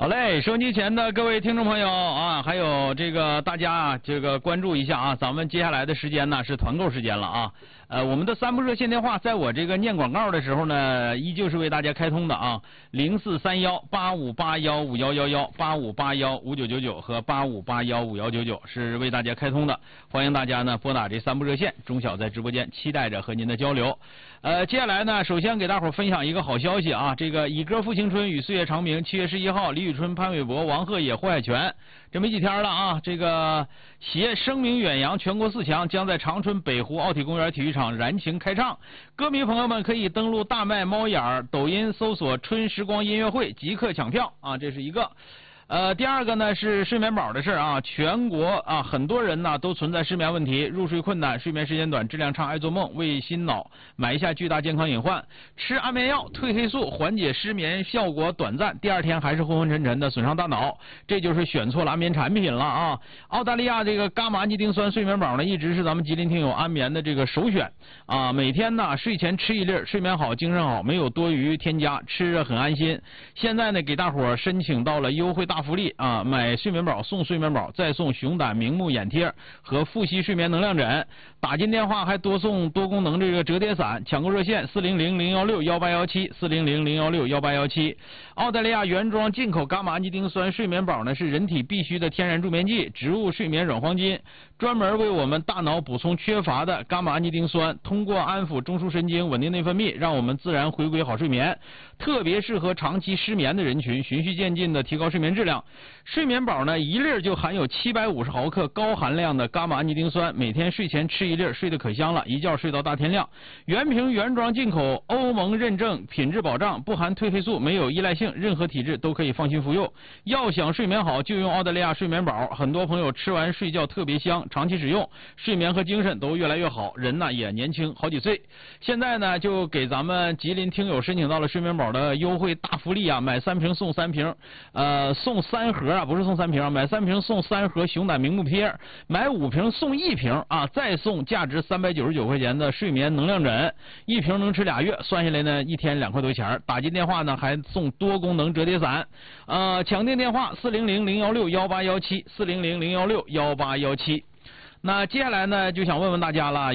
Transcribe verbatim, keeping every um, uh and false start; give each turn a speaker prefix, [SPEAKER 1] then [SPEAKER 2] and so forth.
[SPEAKER 1] 好嘞，收音机前的各位听众朋友啊，还有这个大家啊，这个关注一下啊，咱们接下来的时间呢是团购时间了啊。呃，我们的三部热线电话，在我这个念广告的时候呢，依旧是为大家开通的啊，零四三幺八五八幺五幺幺幺、八五八幺五九九九和八五八幺五幺九九是为大家开通的，欢迎大家呢拨打这三部热线，钟晓在直播间期待着和您的交流。呃，接下来呢，首先给大伙儿分享一个好消息啊，这个以歌复青春，与岁月长明，七月十一号，李宇春、潘玮柏、王鹤野、霍海泉，这没几天了啊，这个携声名远扬全国四强，将在长春北湖奥体公园体育场燃情开唱。歌迷朋友们可以登录大麦、猫眼儿、抖音搜索“春时光音乐会”，即刻抢票啊，这是一个。呃，第二个呢是睡眠宝的事啊，全国啊很多人呢都存在失眠问题，入睡困难，睡眠时间短，质量差，爱做梦，为心脑埋下巨大健康隐患。吃安眠药、褪黑素缓解失眠效果短暂，第二天还是昏昏沉沉的，损伤大脑，这就是选错了安眠产品了啊！澳大利亚这个伽马氨基丁酸睡眠宝呢，一直是咱们吉林听友安眠的这个首选啊，每天呢睡前吃一粒，睡眠好，精神好，没有多余添加，吃着很安心。现在呢给大伙儿申请到了优惠大福利啊！买睡眠宝送睡眠宝，再送熊胆明目眼贴和复吸睡眠能量枕。打进电话还多送多功能这个折叠伞。抢购热线四零零零幺六幺八幺七四零零零幺六幺八幺七。澳大利亚原装进口伽马氨基丁酸睡眠宝呢，是人体必需的天然助眠剂，植物睡眠软黄金，专门为我们大脑补充缺乏的伽马氨基丁酸，通过安抚中枢神经，稳定内分泌，让我们自然回归好睡眠。特别适合长期失眠的人群，循序渐进的提高睡眠质量。睡眠宝呢，一粒就含有七百五十毫克高含量的伽马氨基丁酸，每天睡前吃一粒，睡得可香了，一觉睡到大天亮。原瓶原装进口，欧盟认证，品质保障，不含褪黑素，没有依赖性，任何体质都可以放心服用。要想睡眠好，就用澳大利亚睡眠宝。很多朋友吃完睡觉特别香，长期使用，睡眠和精神都越来越好，人呢也年轻好几岁。现在呢，就给咱们吉林听友申请到了睡眠宝的优惠大福利啊，买三瓶送三瓶，呃，送三盒啊，不是送三瓶啊，买三瓶送三盒熊胆明目贴，买五瓶送一瓶啊，再送价值三百九十九块钱的睡眠能量枕，一瓶能吃俩月，算下来呢一天两块多钱。打进电话呢还送多功能折叠伞，呃，抢订电话四零零零幺六幺八幺七四零零零幺六幺八幺七。那接下来呢就想问问大家了。